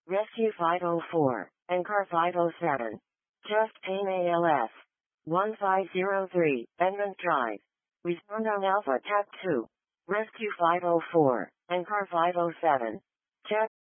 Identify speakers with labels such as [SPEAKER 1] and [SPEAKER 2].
[SPEAKER 1] Rescue 504, and Car 507. Chest pain ALS. 1503, Edmund Drive. Respond on Alpha Tap 2. Rescue 504, and Car 507. Chest